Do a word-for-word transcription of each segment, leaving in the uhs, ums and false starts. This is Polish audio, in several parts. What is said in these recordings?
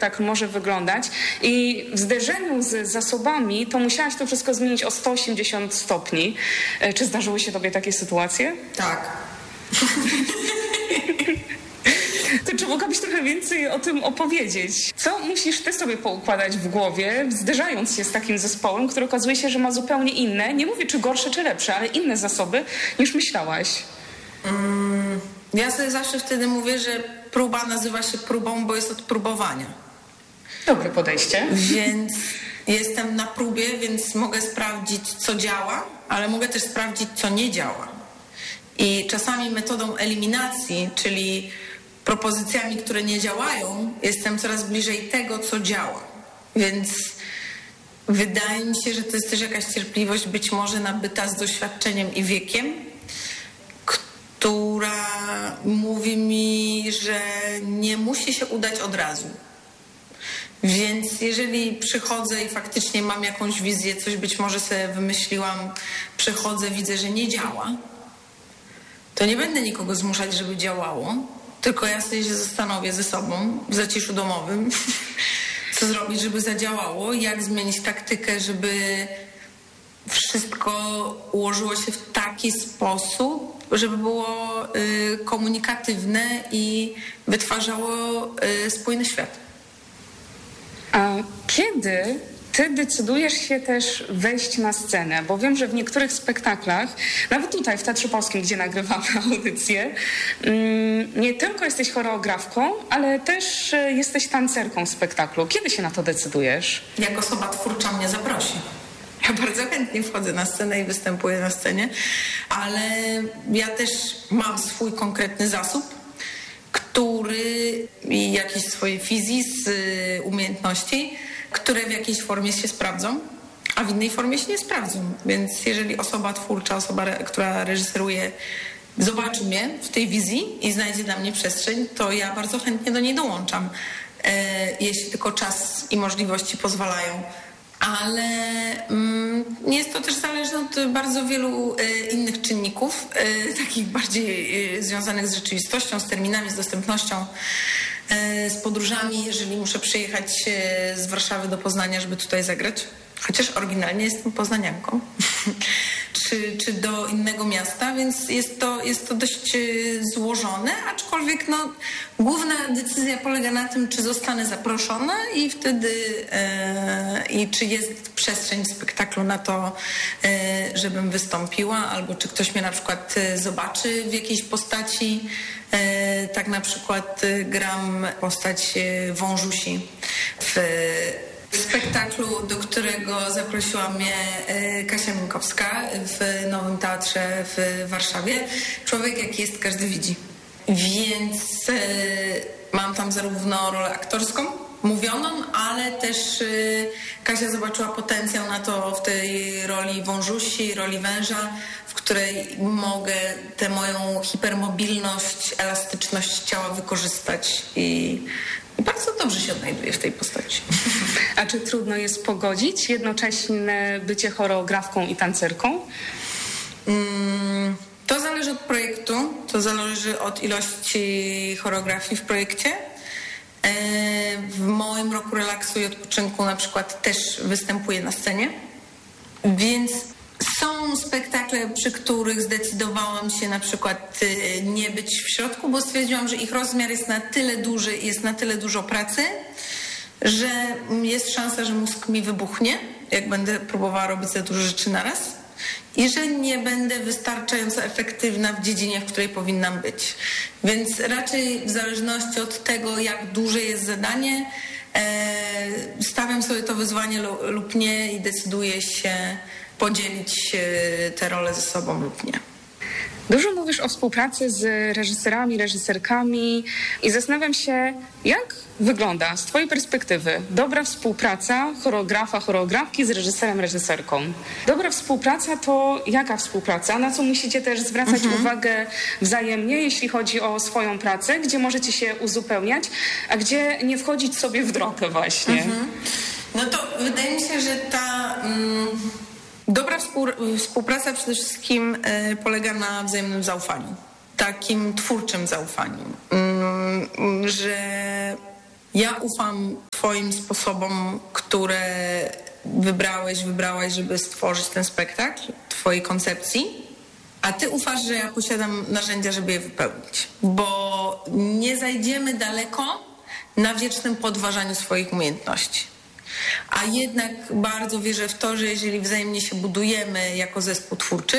spektakl może wyglądać i w zderzeniu z zasobami to musiałaś to wszystko zmienić o sto osiemdziesiąt stopni. Czy zdarzyły się tobie takie sytuacje? Tak. To czy mogłabyś trochę więcej o tym opowiedzieć? Co musisz ty sobie poukładać w głowie, zderzając się z takim zespołem, który okazuje się, że ma zupełnie inne, nie mówię czy gorsze, czy lepsze, ale inne zasoby niż myślałaś? Mm, ja sobie zawsze wtedy mówię, że próba nazywa się próbą, bo jest od próbowania. Dobre podejście. Więc jestem na próbie, więc mogę sprawdzić, co działa, ale mogę też sprawdzić, co nie działa. I czasami metodą eliminacji, czyli propozycjami, które nie działają, jestem coraz bliżej tego, co działa. Więc wydaje mi się, że to jest też jakaś cierpliwość, być może nabyta z doświadczeniem i wiekiem, która mówi mi, że nie musi się udać od razu. Więc jeżeli przychodzę i faktycznie mam jakąś wizję, coś być może sobie wymyśliłam, przychodzę, widzę, że nie działa, to nie będę nikogo zmuszać, żeby działało, tylko ja sobie się zastanowię ze sobą w zaciszu domowym, co zrobić, żeby zadziałało, jak zmienić taktykę, żeby wszystko ułożyło się w taki sposób, żeby było y, komunikatywne i wytwarzało y, spójny świat. A kiedy ty decydujesz się też wejść na scenę? Bo wiem, że w niektórych spektaklach, nawet tutaj w Teatrze Polskim, gdzie nagrywamy audycję, nie tylko jesteś choreografką, ale też jesteś tancerką w spektaklu. Kiedy się na to decydujesz? Jak osoba twórcza mnie zaprosi. Ja bardzo chętnie wchodzę na scenę i występuję na scenie, ale ja też mam swój konkretny zasób, który i jakieś swoje fizis, umiejętności, które w jakiejś formie się sprawdzą, a w innej formie się nie sprawdzą. Więc jeżeli osoba twórcza, osoba, która reżyseruje, zobaczy mnie w tej wizji i znajdzie dla mnie przestrzeń, to ja bardzo chętnie do niej dołączam, jeśli tylko czas i możliwości pozwalają. Ale mm, jest to też zależne od bardzo wielu y, innych czynników, y, takich bardziej y, związanych z rzeczywistością, z terminami, z dostępnością, y, z podróżami, jeżeli muszę przyjechać y, z Warszawy do Poznania, żeby tutaj zagrać, chociaż oryginalnie jestem poznanianką, czy, czy do innego miasta, więc jest to, jest to dość y, złożone, aczkolwiek no, główna decyzja polega na tym, czy zostanę zaproszona i wtedy y, i czy jest przestrzeń w spektaklu na to, y, żebym wystąpiła, albo czy ktoś mnie na przykład y, zobaczy w jakiejś postaci. Y, tak na przykład y, gram postać y, Wążusi w W spektaklu, do którego zaprosiła mnie Kasia Minkowska w Nowym Teatrze w Warszawie. Człowiek jak jest, każdy widzi. Więc mam tam zarówno rolę aktorską, mówioną, ale też Kasia zobaczyła potencjał na to w tej roli wążusi, roli węża, w której mogę tę moją hipermobilność, elastyczność ciała wykorzystać i I bardzo dobrze się odnajduję w tej postaci. A czy trudno jest pogodzić jednocześnie bycie choreografką i tancerką? Mm, to zależy od projektu, to zależy od ilości choreografii w projekcie. W moim roku relaksu i odpoczynku na przykład też występuję na scenie, więc są spektakle, przy których zdecydowałam się na przykład nie być w środku, bo stwierdziłam, że ich rozmiar jest na tyle duży i jest na tyle dużo pracy, że jest szansa, że mózg mi wybuchnie, jak będę próbowała robić za dużo rzeczy naraz i że nie będę wystarczająco efektywna w dziedzinie, w której powinnam być. Więc raczej w zależności od tego, jak duże jest zadanie, stawiam sobie to wyzwanie lub nie i decyduję się podzielić te role ze sobą lub nie. Dużo mówisz o współpracy z reżyserami, reżyserkami i zastanawiam się, jak wygląda z twojej perspektywy dobra współpraca choreografa, choreografki z reżyserem, reżyserką. Dobra współpraca to jaka współpraca? Na co musicie też zwracać mhm. uwagę wzajemnie, jeśli chodzi o swoją pracę, gdzie możecie się uzupełniać, a gdzie nie wchodzić sobie w drogę właśnie? Mhm. No to wydaje mi się, że ta... Mm... Dobra współpraca przede wszystkim y, polega na wzajemnym zaufaniu. Takim twórczym zaufaniu. Y, że Ja ufam twoim sposobom, które wybrałeś, wybrałaś, żeby stworzyć ten spektakl, twojej koncepcji, a ty ufasz, że ja posiadam narzędzia, żeby je wypełnić. Bo nie zajdziemy daleko na wiecznym podważaniu swoich umiejętności. A jednak bardzo wierzę w to, że jeżeli wzajemnie się budujemy jako zespół twórczy,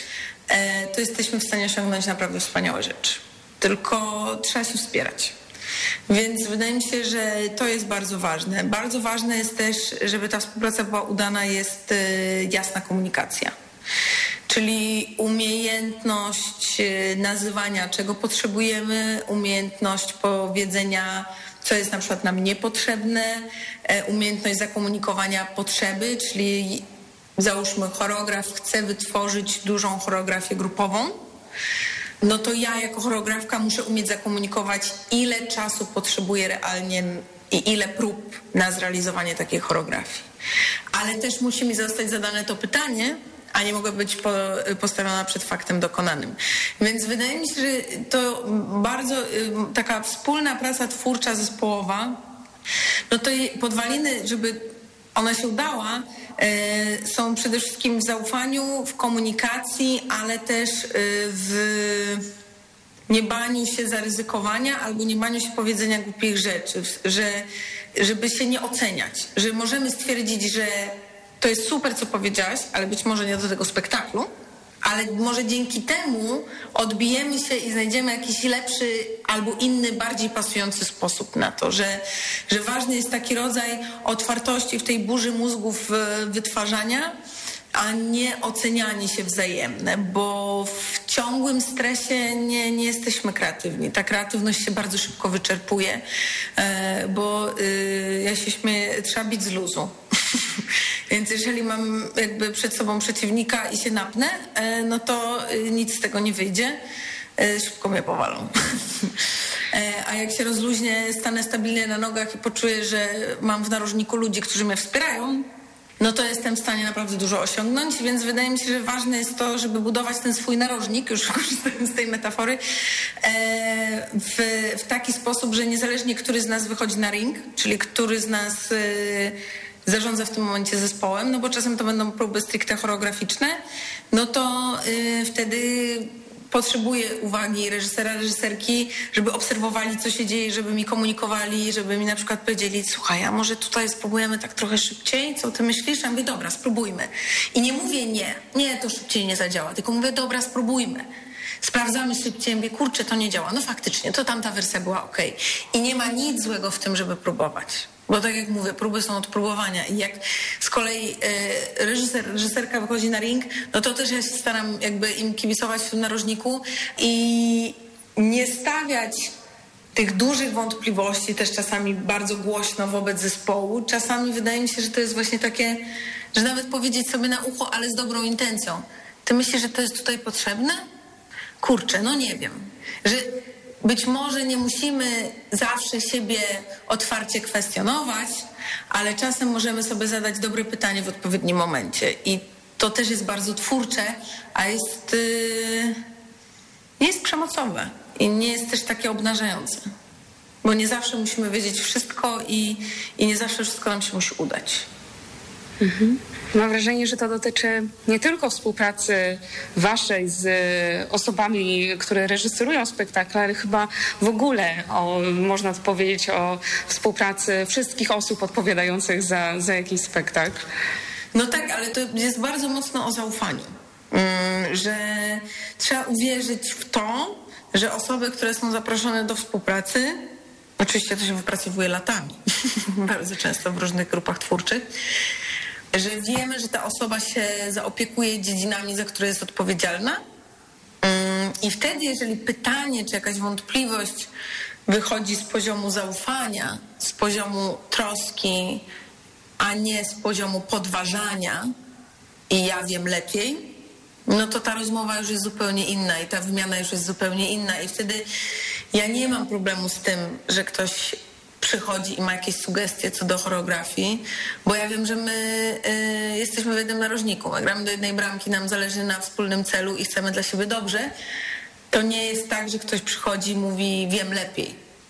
to jesteśmy w stanie osiągnąć naprawdę wspaniałe rzeczy. Tylko trzeba się wspierać. Więc wydaje mi się, że to jest bardzo ważne. Bardzo ważne jest też, żeby ta współpraca była udana, jest jasna komunikacja. Czyli umiejętność nazywania, czego potrzebujemy, umiejętność powiedzenia, co jest na przykład nam niepotrzebne, umiejętność zakomunikowania potrzeby, czyli załóżmy choreograf chce wytworzyć dużą choreografię grupową, no to ja jako choreografka muszę umieć zakomunikować, ile czasu potrzebuję realnie i ile prób na zrealizowanie takiej choreografii. Ale też musi mi zostać zadane to pytanie, a nie mogę być po, postawiona przed faktem dokonanym. Więc wydaje mi się, że to bardzo taka wspólna praca twórcza, zespołowa, no to podwaliny, żeby ona się udała, są przede wszystkim w zaufaniu, w komunikacji, ale też w nie baniu się zaryzykowania albo nie baniu się powiedzenia głupich rzeczy, że, żeby się nie oceniać, że możemy stwierdzić, że to jest super, co powiedziałaś, ale być może nie do tego spektaklu, ale może dzięki temu odbijemy się i znajdziemy jakiś lepszy albo inny, bardziej pasujący sposób na to, że, że ważny jest taki rodzaj otwartości w tej burzy mózgów wytwarzania, a nie ocenianie się wzajemne, bo w ciągłym stresie nie, nie jesteśmy kreatywni. Ta kreatywność się bardzo szybko wyczerpuje, bo ja się śmieję, trzeba bić z luzu. Więc jeżeli mam jakby przed sobą przeciwnika i się napnę, no to nic z tego nie wyjdzie. Szybko mnie powalą. A jak się rozluźnię, stanę stabilnie na nogach i poczuję, że mam w narożniku ludzi, którzy mnie wspierają, no to jestem w stanie naprawdę dużo osiągnąć, więc wydaje mi się, że ważne jest to, żeby budować ten swój narożnik, już korzystając z tej metafory, w, w taki sposób, że niezależnie który z nas wychodzi na ring, czyli który z nas zarządza w tym momencie zespołem, no bo czasem to będą próby stricte choreograficzne, no to y, wtedy potrzebuję uwagi reżysera, reżyserki, żeby obserwowali, co się dzieje, żeby mi komunikowali, żeby mi na przykład powiedzieli, słuchaj, a może tutaj spróbujemy tak trochę szybciej, co ty myślisz? Ja mówię, dobra, spróbujmy. I nie mówię nie, nie, to szybciej nie zadziała, tylko mówię, dobra, spróbujmy. Sprawdzamy szybciej, mówię, kurczę, to nie działa. No faktycznie, to tamta wersja była okej. I nie ma nic złego w tym, żeby próbować. Bo tak jak mówię, próby są od próbowania i jak z kolei e, reżyser, reżyserka wychodzi na ring, no to też ja się staram jakby im kibicować w tym narożniku i nie stawiać tych dużych wątpliwości też czasami bardzo głośno wobec zespołu. Czasami wydaje mi się, że to jest właśnie takie, że nawet powiedzieć sobie na ucho, ale z dobrą intencją. Ty myślisz, że to jest tutaj potrzebne? Kurczę, no nie wiem. Że być może nie musimy zawsze siebie otwarcie kwestionować, ale czasem możemy sobie zadać dobre pytanie w odpowiednim momencie. I to też jest bardzo twórcze, a jest, yy, nie jest przemocowe i nie jest też takie obnażające. Bo nie zawsze musimy wiedzieć wszystko i, i nie zawsze wszystko nam się musi udać. Mhm. Mam wrażenie, że to dotyczy nie tylko współpracy waszej z osobami, które reżyserują spektakle, ale chyba w ogóle o, można powiedzieć o współpracy wszystkich osób odpowiadających za, za jakiś spektakl. No tak, ale to jest bardzo mocno o zaufaniu, że trzeba uwierzyć w to, że osoby, które są zaproszone do współpracy, oczywiście to się wypracowuje latami, bardzo często w różnych grupach twórczych, że wiemy, że ta osoba się zaopiekuje dziedzinami, za które jest odpowiedzialna. I wtedy, jeżeli pytanie czy jakaś wątpliwość wychodzi z poziomu zaufania, z poziomu troski, a nie z poziomu podważania i ja wiem lepiej, no to ta rozmowa już jest zupełnie inna i ta wymiana już jest zupełnie inna. I wtedy ja nie mam problemu z tym, że ktoś przychodzi i ma jakieś sugestie co do choreografii, bo ja wiem, że my y, jesteśmy w jednym narożniku. Jak gramy do jednej bramki, nam zależy na wspólnym celu i chcemy dla siebie dobrze, to nie jest tak, że ktoś przychodzi i mówi wiem lepiej.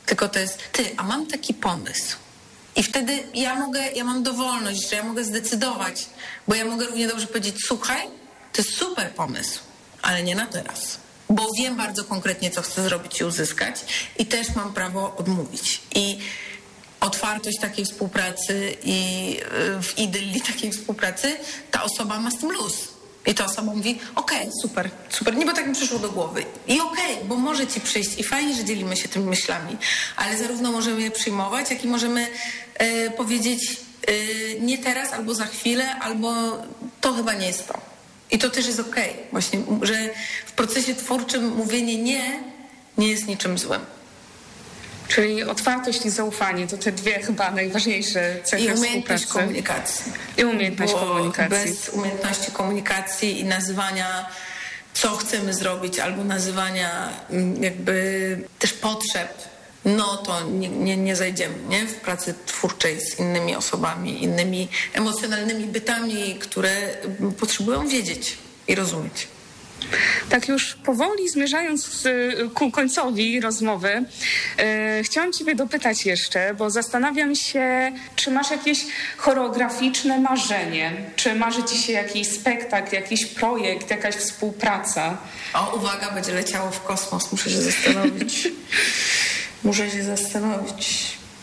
tylko to jest ty, a mam taki pomysł. I wtedy ja mogę, ja mam dowolność, że ja mogę zdecydować, bo ja mogę równie dobrze powiedzieć, słuchaj, to jest super pomysł, ale nie na teraz. Bo wiem bardzo konkretnie, co chcę zrobić i uzyskać i też mam prawo odmówić. I otwartość takiej współpracy i w idylii takiej współpracy ta osoba ma z tym luz. I ta osoba mówi, okej, okay, super, super, nie, bo tak mi przyszło do głowy. I okej, okay, bo może ci przyjść i fajnie, że dzielimy się tymi myślami, ale zarówno możemy je przyjmować, jak i możemy e, powiedzieć e, nie teraz, albo za chwilę, albo to chyba nie jest to. I to też jest okej. Okay. Właśnie, że w procesie twórczym mówienie nie, nie jest niczym złym. Czyli otwartość i zaufanie to te dwie chyba najważniejsze cechy I umiejętność współpracy. komunikacji. I umiejętność Bo komunikacji. Bez umiejętności komunikacji i nazywania, co chcemy zrobić, albo nazywania jakby też potrzeb, no to nie, nie, nie zajdziemy, nie? W pracy twórczej z innymi osobami, innymi emocjonalnymi bytami, które potrzebują wiedzieć i rozumieć. Tak już powoli zmierzając ku końcowi rozmowy, e, chciałam ciebie dopytać jeszcze, bo zastanawiam się, czy masz jakieś choreograficzne marzenie? Czy marzy ci się jakiś spektakl, jakiś projekt, jakaś współpraca? O, uwaga, będzie leciało w kosmos, muszę się zastanowić. Muszę się zastanowić.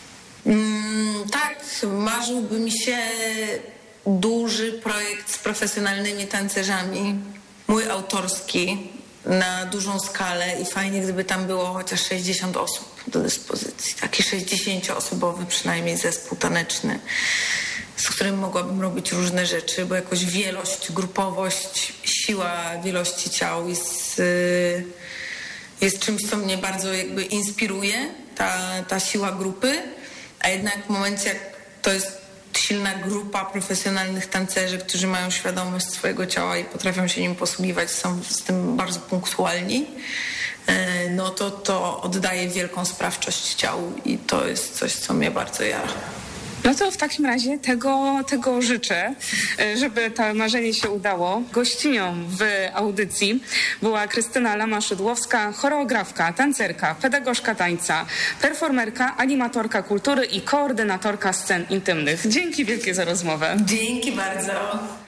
Mm, tak, marzyłby mi się duży projekt z profesjonalnymi tancerzami. Mój autorski na dużą skalę i fajnie, gdyby tam było chociaż sześćdziesiąt osób do dyspozycji. Taki sześćdziesięcioosobowy przynajmniej zespół taneczny, z którym mogłabym robić różne rzeczy, bo jakoś wielość, grupowość, siła wielości ciał jest, jest czymś, co mnie bardzo jakby inspiruje, ta, ta siła grupy, a jednak w momencie, jak to jest silna grupa profesjonalnych tancerzy, którzy mają świadomość swojego ciała i potrafią się nim posługiwać, są z tym bardzo punktualni, no to to oddaje wielką sprawczość ciału i to jest coś, co mnie bardzo jara. No to w takim razie tego, tego życzę, żeby to marzenie się udało. Gościnią w audycji była Krystyna Lama-Szydłowska, choreografka, tancerka, pedagogzka tańca, performerka, animatorka kultury i koordynatorka scen intymnych. Dzięki wielkie za rozmowę. Dzięki bardzo.